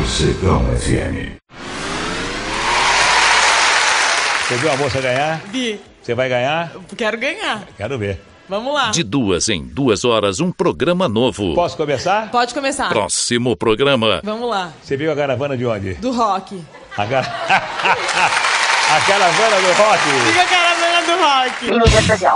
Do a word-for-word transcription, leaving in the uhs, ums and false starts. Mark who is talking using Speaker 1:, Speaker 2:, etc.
Speaker 1: Morcegão F M.
Speaker 2: Você viu a moça ganhar?
Speaker 3: Vi.
Speaker 2: Você vai ganhar?
Speaker 3: Quero ganhar.
Speaker 2: Quero ver.
Speaker 3: Vamos lá.
Speaker 4: De duas em duas horas, um programa novo.
Speaker 2: Posso começar?
Speaker 3: Pode começar.
Speaker 4: Próximo programa.
Speaker 3: Vamos lá.
Speaker 2: Você viu a caravana de onde?
Speaker 3: Do rock.
Speaker 2: A, gar... a caravana do rock.
Speaker 3: Viu a caravana do rock.
Speaker 5: Linha editorial.